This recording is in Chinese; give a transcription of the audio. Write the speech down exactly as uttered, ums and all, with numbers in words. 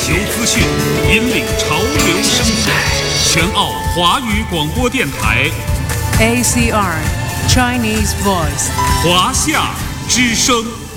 球资讯，引领潮流生活。全澳华语广播电台 A C R Chinese Voice 华夏之声。